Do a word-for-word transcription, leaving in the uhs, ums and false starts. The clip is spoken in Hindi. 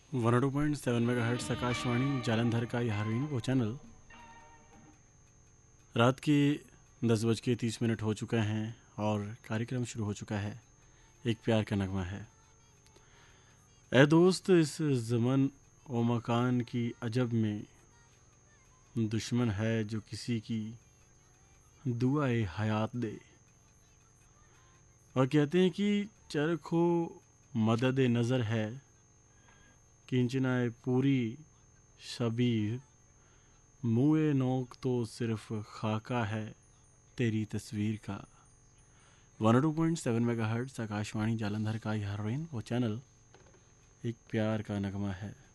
One two point seven mega hertz Akashvani Jalandhar का यह रेनबो चैनल। रात के दस बज के तीस मिनट हो चुके हैं और कार्यक्रम शुरू हो चुका है। एक प्यार का नगमा है। ए दोस्त, इस ज़मन व मकान की अजब में दुश्मन है जो किसी की दुआए हयात दे। और कहते हैं कि चरखो मदद नज़र है, किंचनाए पूरी शबीर, मुए नोक तो सिर्फ खाका है तेरी तस्वीर का। One two point seven mega hertz Akashvani Jalandhar का यह रेन वो चैनल एक प्यार का नगमा है।